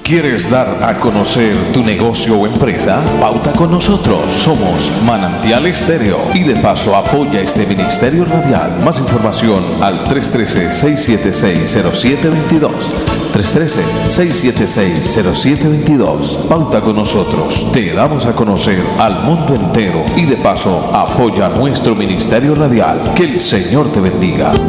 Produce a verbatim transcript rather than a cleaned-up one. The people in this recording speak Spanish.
¿Quieres dar a conocer tu negocio o empresa? Pauta con nosotros. Somos Manantial Estéreo y de paso apoya este ministerio radial. Más información al tres uno tres, seis siete seis, cero siete dos dos. tres uno tres, seis siete seis, cero siete dos dos. Pauta con nosotros. Te damos a conocer al mundo entero y de paso apoya nuestro ministerio radial. Que el Señor te bendiga.